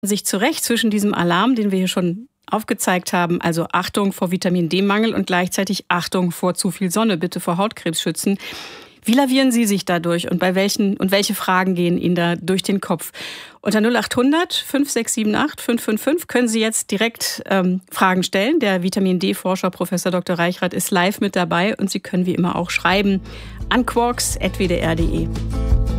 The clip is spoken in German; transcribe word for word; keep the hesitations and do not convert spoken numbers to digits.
sich zurecht zwischen diesem Alarm, den wir hier schon aufgezeigt haben, also Achtung vor Vitamin-D-Mangel und gleichzeitig Achtung vor zu viel Sonne, bitte vor Hautkrebs schützen. Wie lavieren Sie sich dadurch und bei welchen und welche Fragen gehen Ihnen da durch den Kopf? Unter null acht hundert fünf sechs sieben acht fünf fünf fünf können Sie jetzt direkt ähm, Fragen stellen. Der Vitamin-D-Forscher Professor Doktor Reichrath ist live mit dabei und Sie können wie immer auch schreiben an quarks punkt w d r punkt d e.